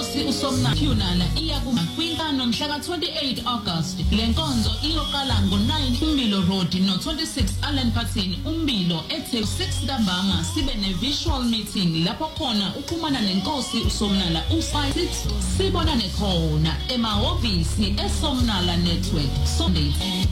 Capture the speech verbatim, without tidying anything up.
Inkosi uSomna Tyunala iyakuma kwinkano mhla ka twenty-eight August. Le nkonzo iyoqala ngo nine Umbilo Road no twenty-six Allen Patton Umbilo ethe six ntambama sibe ne visual meeting lapho khona uxhumana nenkosi uSomnala uSite sibonane khona emahhovisi eSomnala Network Sunday.